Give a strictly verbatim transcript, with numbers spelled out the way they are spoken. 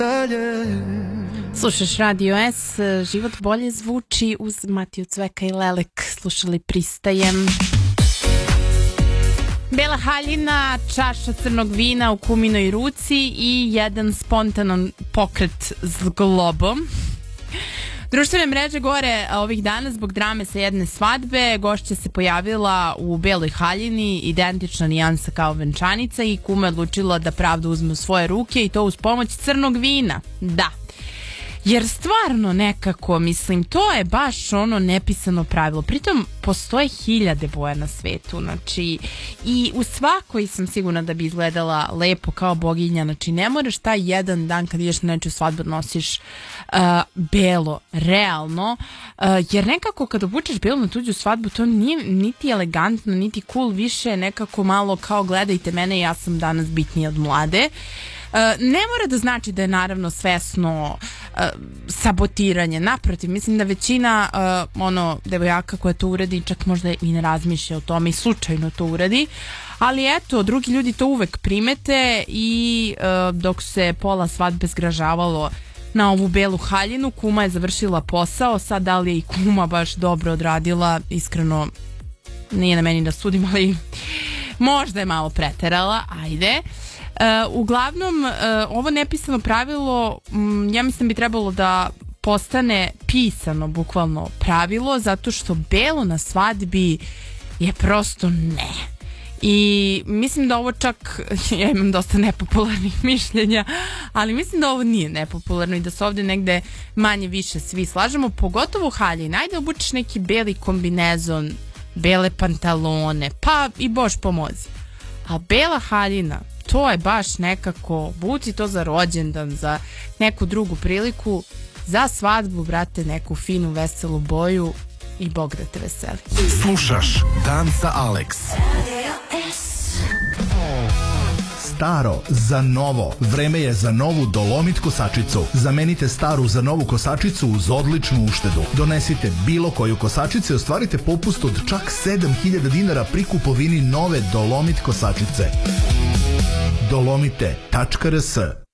Slušaš Radio S, život bolje zvuči uz Matiju Cveka i Lelek. Slušali Pristajem. Bela haljina, čaša crnog vina u kuminoj ruci i jedan spontanan pokret s globom. Društvene mreže gore ovih dana zbog drame sa jedne svadbe. Gošća se pojavila u beloj haljini, identična nijansa kao venčanica, i kuma je odlučila da pravdu uzme u svoje ruke i to uz pomoć crnog vina. Da. Jer stvarno nekako, mislim, to je baš ono nepisano pravilo. Pritom postoje hiljade boja na svetu, znači, i u svakoj sam sigurna da bi izgledala lepo kao boginja. Znači, ne moraš taj jedan dan kad ideš na nečiju svadbu nosiš uh, belo, realno, uh, jer nekako kad obučeš belo na tuđu svadbu, to nije niti elegantno, niti cool, više nekako malo kao gledajte mene, ja sam danas bitnija od mlade. Uh, ne mora da znači da je naravno svesno uh, sabotiranje, naprotiv, mislim da većina uh, ono devojaka koja to uradi čak možda i ne razmišlja o tome i slučajno to uradi, ali eto, drugi ljudi to uvek primete i uh, dok se pola svadbe zgražavalo na ovu belu haljinu, kuma je završila posao. Sad da li je i kuma baš dobro odradila, iskreno nije na meni da sudim, ali možda je malo preterala, ajde. Uh, uglavnom, uh, ovo nepisano pravilo, um, ja mislim bi trebalo da postane pisano, bukvalno pravilo, zato što belo na svadbi je prosto ne. I mislim da ovo čak, ja imam dosta nepopularnih mišljenja, ali mislim da ovo nije nepopularno i da se ovdje negde manje više svi slažemo, pogotovo haljina. Ajde obučiš neki beli kombinezon, bele pantalone, pa i bož pomozi. A bela haljina, to je baš nekako, buci to za rođendan, za neku drugu priliku, za svadbu, brate, neku finu, veselu boju i Bog da te veseli. Slušaš Dan sa Alex. Staro za novo. Vreme je za novu Dolomit kosačicu. Zamenite staru za novu kosačicu uz odličnu uštedu. Donesite bilo koju kosačicu i ostvarite popust od čak sedam hiljada dinara pri kupovini nove Dolomit kosačice. dolomite tačka rs